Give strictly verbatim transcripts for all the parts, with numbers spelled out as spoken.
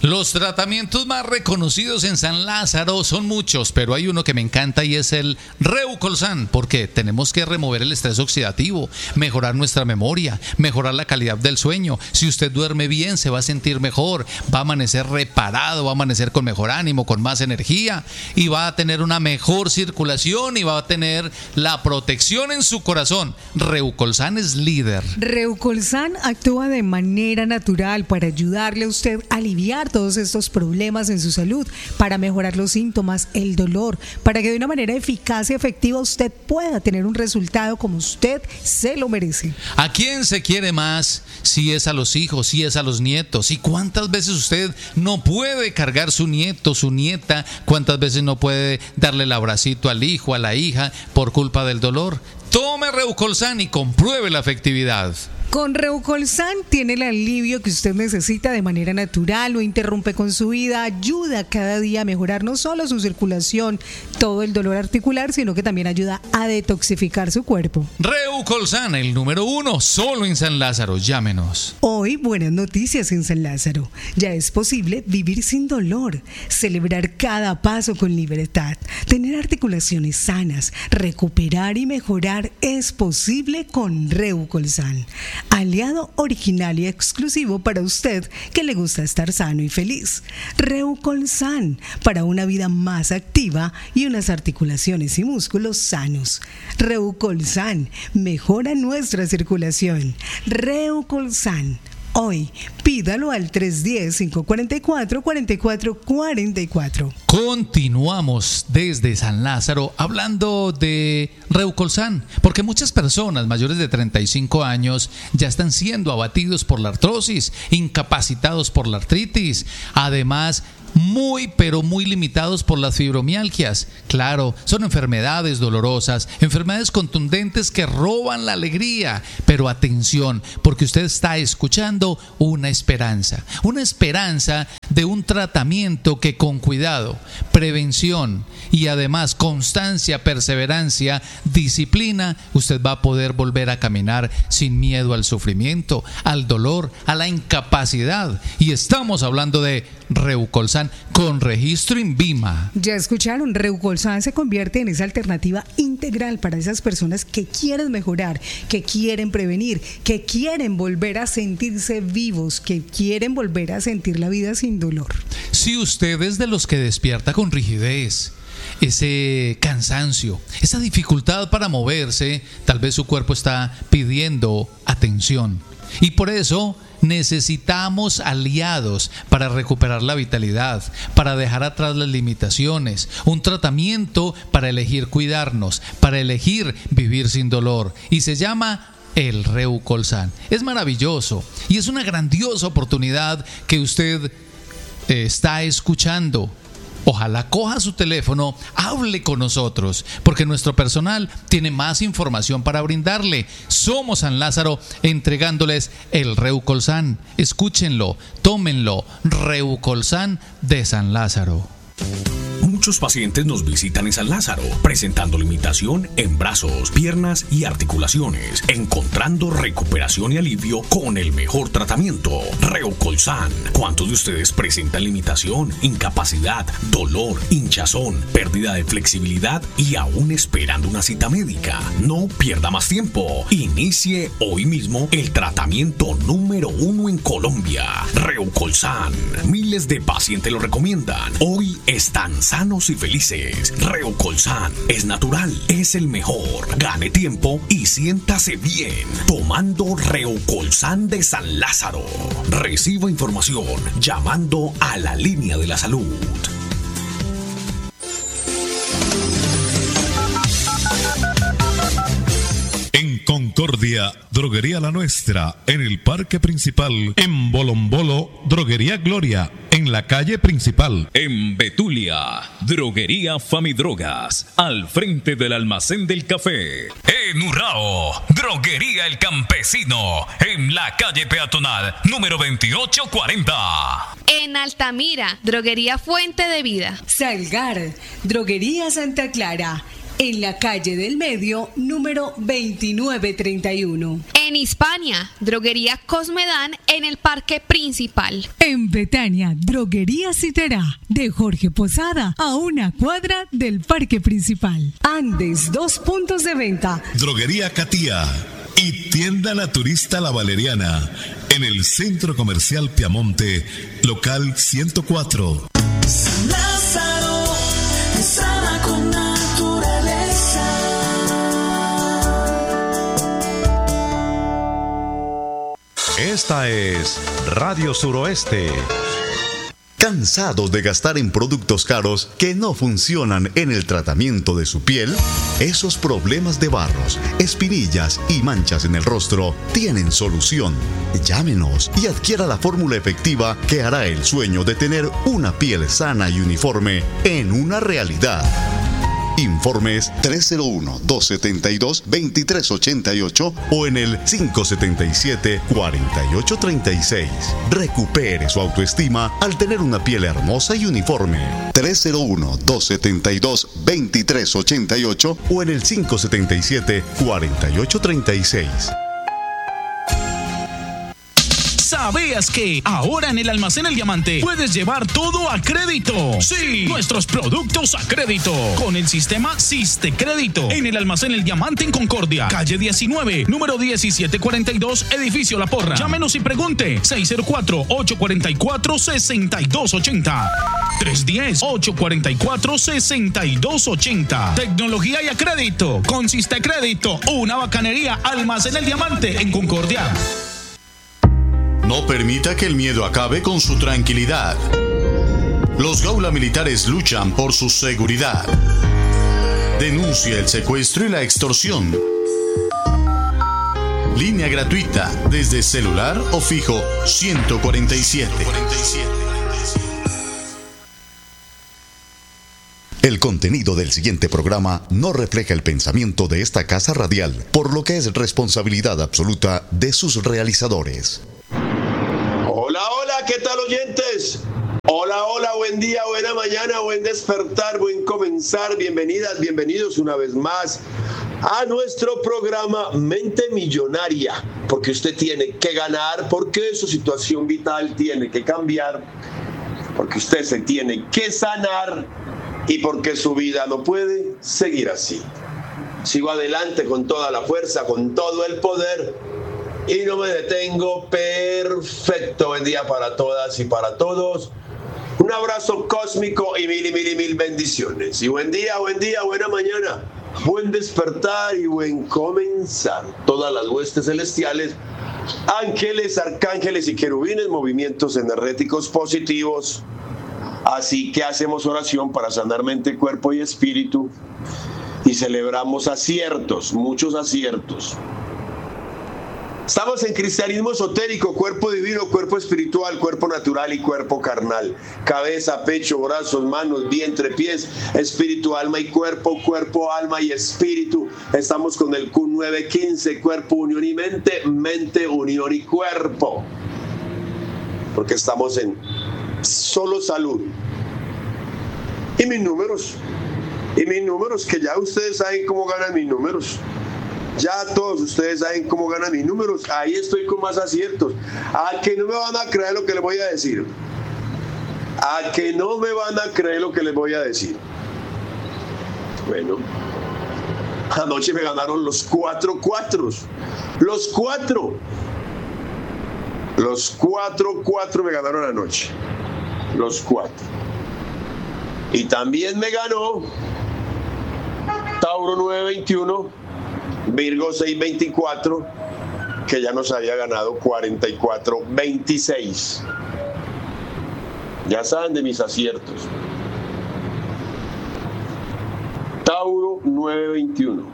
Los tratamientos más reconocidos en San Lázaro son muchos, pero hay uno que me encanta y es el Reucolsan, porque tenemos que remover el estrés oxidativo, mejorar nuestra memoria, mejorar la calidad del sueño. Si usted duerme bien, se va a sentir mejor, va a amanecer reparado, va a amanecer con mejor ánimo, con más energía y va a tener una mejor circulación y va a tener la protección en su corazón. Reucolsan es líder. Reucolsan actúa de manera natural para ayudarle a usted a aliviar todos estos problemas en su salud, para mejorar los síntomas, el dolor, para que de una manera eficaz y efectiva usted pueda tener un resultado como usted se lo merece. ¿A quién se quiere más? Si es a los hijos, si es a los nietos. ¿Y cuántas veces usted no puede cargar su nieto, su nieta? ¿Cuántas veces no puede darle el abracito al hijo, a la hija por culpa del dolor? Tome Reucolsan y compruebe la efectividad. Con Reucolsan tiene el alivio que usted necesita de manera natural, no interrumpe con su vida, ayuda cada día a mejorar no solo su circulación, todo el dolor articular, sino que también ayuda a detoxificar su cuerpo. Reucolsan, el número uno, solo en San Lázaro. Llámenos. Hoy, buenas noticias en San Lázaro. Ya es posible vivir sin dolor, celebrar cada paso con libertad, tener articulaciones sanas, recuperar y mejorar es posible con Reucolsan. Aliado original y exclusivo para usted que le gusta estar sano y feliz. Reucolsan, para una vida más activa y unas articulaciones y músculos sanos. Reucolsan, mejora nuestra circulación. Reucolsan. Hoy, pídalo al tres uno cero, cinco cuatro cuatro, cuatro cuatro cuatro cuatro. Continuamos desde San Lázaro hablando de Reucolsan, porque muchas personas mayores de treinta y cinco años ya están siendo abatidos por la artrosis, incapacitados por la artritis, además muy pero muy limitados por las fibromialgias. Claro, son enfermedades dolorosas, enfermedades contundentes que roban la alegría, pero atención, porque usted está escuchando una esperanza, una esperanza de un tratamiento que con cuidado, prevención y además constancia, perseverancia, disciplina, usted va a poder volver a caminar sin miedo al sufrimiento, al dolor, a la incapacidad. Y estamos hablando de Reucolsan con registro INVIMA. Ya escucharon, Reucolsan se convierte en esa alternativa integral para esas personas que quieren mejorar, que quieren prevenir, que quieren volver a sentirse vivos, que quieren volver a sentir la vida sin dolor. Si usted es de los que despierta con rigidez, ese cansancio, esa dificultad para moverse, tal vez su cuerpo está pidiendo atención y por eso necesitamos aliados para recuperar la vitalidad, para dejar atrás las limitaciones, un tratamiento para elegir cuidarnos, para elegir vivir sin dolor, y se llama el Reucolsan. Es maravilloso y es una grandiosa oportunidad que usted eh, está escuchando. Ojalá coja su teléfono, hable con nosotros, porque nuestro personal tiene más información para brindarle. Somos San Lázaro entregándoles el Reucolsan. Escúchenlo, tómenlo, Reucolsan de San Lázaro. Muchos pacientes nos visitan en San Lázaro, presentando limitación en brazos, piernas y articulaciones, encontrando recuperación y alivio con el mejor tratamiento, Reucolsan. ¿Cuántos de ustedes presentan limitación, incapacidad, dolor, hinchazón, pérdida de flexibilidad y aún esperando una cita médica? No pierda más tiempo. Inicie hoy mismo el tratamiento número uno en Colombia, Reucolsan. Miles de pacientes lo recomiendan. Hoy están sanos y felices. Reucolsan es natural, es el mejor. Gane tiempo y siéntase bien tomando Reucolsan de San Lázaro. Reciba información llamando a la línea de la salud. En Concordia, Droguería La Nuestra, en el Parque Principal. En Bolombolo, Droguería Gloria, en la calle principal. En Betulia, Droguería Famidrogas, al frente del almacén del café. En Urrao, Droguería El Campesino, en la calle peatonal número veintiocho cuarenta. En Altamira, Droguería Fuente de Vida. Salgar, Droguería Santa Clara. en la calle del Medio, número veintinueve treinta y uno. En Hispania, Droguería Cosmedán en el Parque Principal. En Betania, Droguería Citerá, de Jorge Posada, a una cuadra del Parque Principal. Andes, dos puntos de venta. Droguería Catía y Tienda Naturista La Valeriana, en el Centro Comercial Piamonte, local ciento cuatro. San Lázaro, sana con naturaleza. Esta es Radio Suroeste. ¿Cansados de gastar en productos caros que no funcionan en el tratamiento de su piel? Esos problemas de barros, espinillas y manchas en el rostro tienen solución. Llámenos y adquiera la fórmula efectiva que hará el sueño de tener una piel sana y uniforme en una realidad. Informes tres cero uno, dos siete dos, dos tres ocho ocho o en el cinco siete siete, cuatro ocho tres seis. Recupere su autoestima al tener una piel hermosa y uniforme. tres cero uno, dos siete dos, dos tres ocho ocho o en el cinco siete siete, cuatro ocho tres seis. ¿Sabías que ahora en el Almacén El Diamante puedes llevar todo a crédito? Sí, nuestros productos a crédito con el sistema Siste Crédito en el Almacén El Diamante en Concordia, calle diecinueve, número diecisiete cuarenta y dos, edificio La Porra. Llámenos y pregunte seis cero cuatro, ocho cuatro cuatro, seis dos ocho cero, tres uno cero, ocho cuatro cuatro, seis dos ocho cero. Tecnología y a crédito con Siste Crédito, una bacanería. Almacén El Diamante en Concordia. No permita que el miedo acabe con su tranquilidad. Los Gaula Militares luchan por su seguridad. Denuncia el secuestro y la extorsión. Línea gratuita desde celular o fijo ciento cuarenta y siete. El contenido del siguiente programa no refleja el pensamiento de esta casa radial, por lo que es responsabilidad absoluta de sus realizadores. Hola, hola, ¿qué tal, oyentes? Hola, hola, buen día, buena mañana, buen despertar, buen comenzar. Bienvenidas, bienvenidos una vez más a nuestro programa Mente Millonaria, porque usted tiene que ganar, porque su situación vital tiene que cambiar, porque usted se tiene que sanar y porque su vida no puede seguir así. Sigo adelante con toda la fuerza, con todo el poder. Y no me detengo. Perfecto. Buen día para todas y para todos. Un abrazo cósmico y mil y mil y mil bendiciones. Y buen día, buen día, buena mañana, buen despertar y buen comenzar. Todas las huestes celestiales, ángeles, arcángeles y querubines, movimientos energéticos positivos. Así que hacemos oración para sanar mente, cuerpo y espíritu. Y celebramos aciertos, muchos aciertos. Estamos en cristianismo esotérico, cuerpo divino, cuerpo espiritual, cuerpo natural y cuerpo carnal. Cabeza, pecho, brazos, manos, vientre, pies, espíritu, alma y cuerpo, cuerpo, alma y espíritu. Estamos con el Q nueve quince, cuerpo, unión y mente, mente, unión y cuerpo. Porque estamos en solo salud. Y mis números, y mis números, que ya ustedes saben cómo ganan mis números. Ya todos ustedes saben cómo ganan mis números. Ahí estoy con más aciertos. A que no me van a creer lo que les voy a decir. A que no me van a creer lo que les voy a decir. Bueno, anoche me ganaron los cuatro cuatros. Los cuatro. Los cuatro cuatro me ganaron anoche. Los cuatro. Y también me ganó Tauro nueve veintiuno. Virgo seis veinticuatro, que ya nos había ganado cuarenta y cuatro veintiséis. Ya saben de mis aciertos. Tauro nueve veintiuno.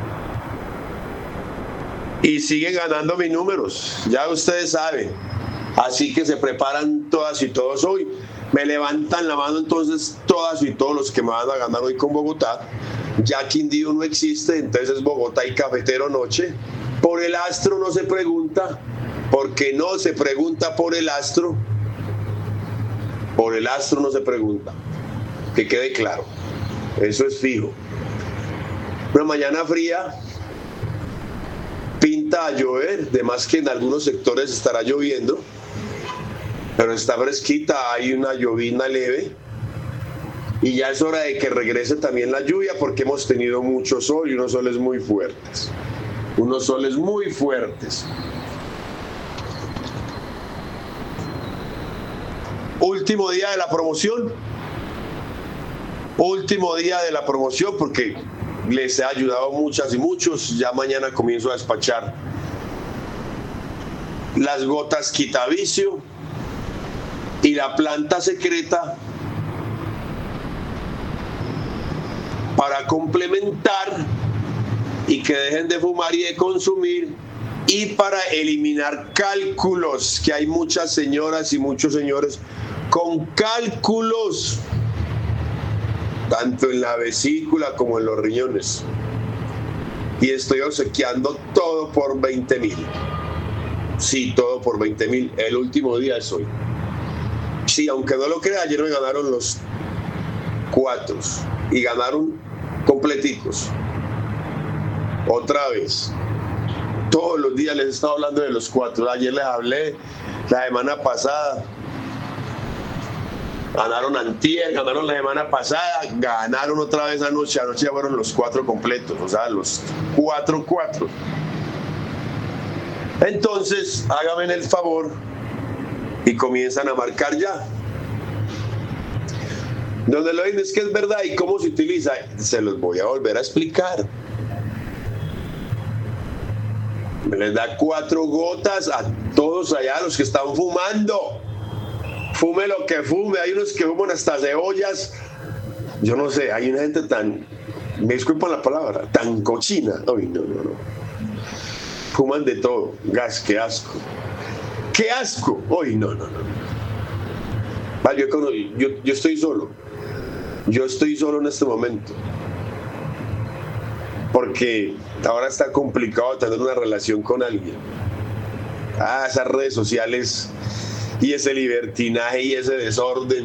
Y siguen ganando mis números, ya ustedes saben. Así que se preparan todas y todos hoy. Me levantan la mano entonces todas y todos los que me van a ganar hoy con Bogotá. Ya Quindío no existe, entonces Bogotá y Cafetero Noche. Por el astro no se pregunta, porque no se pregunta por el astro. Por el astro no se pregunta. Que quede claro, eso es fijo. Una mañana fría, pinta a llover, de más que en algunos sectores estará lloviendo, pero está fresquita, hay una llovizna leve y ya es hora de que regrese también la lluvia porque hemos tenido mucho sol y unos soles muy fuertes, unos soles muy fuertes. Último día de la promoción, último día de la promoción porque les he ayudado muchas y muchos. Ya mañana comienzo a despachar las gotas quitavicio y la planta secreta para complementar y que dejen de fumar y de consumir, y para eliminar cálculos, que hay muchas señoras y muchos señores con cálculos tanto en la vesícula como en los riñones, y estoy obsequiando todo por veinte mil. Sí, todo por veinte mil. El último día es hoy. Sí, aunque no lo crea, ayer me ganaron los cuatro y ganaron completitos. Otra vez, todos los días les he estado hablando de los cuatro. Ayer les hablé, la semana pasada ganaron antier, ganaron la semana pasada, ganaron otra vez anoche. Anoche ya fueron los cuatro completos, o sea, los cuatro cuatro. Entonces, háganme el favor y comienzan a marcar ya. Donde lo dicen es que es verdad y cómo se utiliza, se los voy a volver a explicar. Me les da cuatro gotas a todos allá, los que están fumando. Fume lo que fume, hay unos que fuman hasta cebollas. Yo no sé, hay una gente tan, me disculpan la palabra, tan cochina. Ay, no, no, no. Fuman de todo. Gas, qué asco. ¡Qué asco! Ay, no, no, no. Vale, yo, yo, yo estoy solo. Yo estoy solo en este momento. Porque ahora está complicado tener una relación con alguien. Ah, esas redes sociales y ese libertinaje y ese desorden